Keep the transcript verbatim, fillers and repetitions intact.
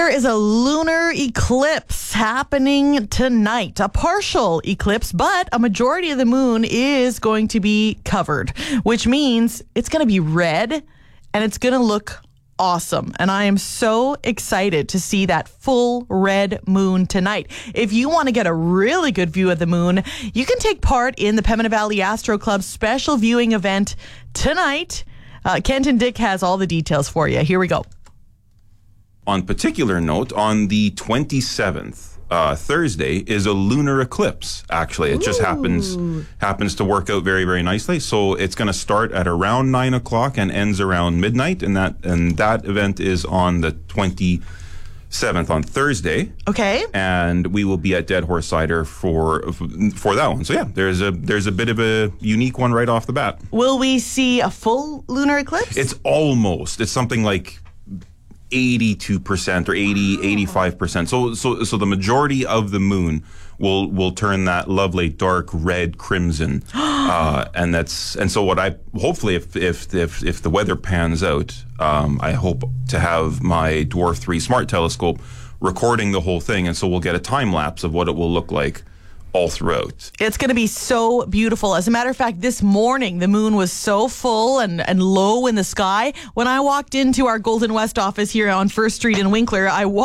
There is a lunar eclipse happening tonight. A partial eclipse, but a majority of the moon is going to be covered, which means it's going to be red and it's going to look awesome. And I am so excited to see that full red moon tonight. If you want to get a really good view of the moon, you can take part in the Pembina Valley Astro Club special viewing event tonight. Uh, Kenton Dick has all the details for you. Here we go. On particular note, on the twenty-seventh, uh, Thursday, is a lunar eclipse, actually. It Ooh. just happens happens to work out very, very nicely. So it's going to start at around nine o'clock and ends around midnight. And that and that event is on the twenty-seventh, on Thursday. Okay. And we will be at Dead Horse Cider for for that one. So yeah, there's a there's a bit of a unique one right off the bat. Will we see a full lunar eclipse? It's almost. It's something like eighty-two percent or eighty, eighty-five percent. So, so, so the majority of the moon will, will turn that lovely dark red crimson. uh, and that's, and so what I, hopefully if, if, if, if the weather pans out, um, I hope to have my Dwarf three Smart Telescope recording the whole thing. And so we'll get a time lapse of what it will look like all throughout. It's going to be so beautiful. As a matter of fact, this morning, the moon was so full and, and low in the sky. When I walked into our Golden West office here on First Street in Winkler, I walked